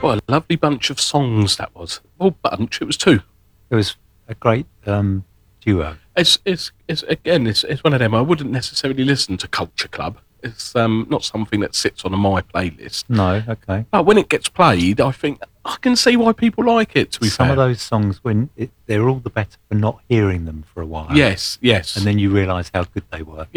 What a lovely bunch of songs that was. Oh, bunch, it was two. It was a great duo. It's one of them. I wouldn't necessarily listen to Culture Club. It's not something that sits on my playlist. No, okay. But when it gets played, I think I can see why people like it, to be fair. Some of those songs, they're all the better for not hearing them for a while. Yes. And then you realise how good they were.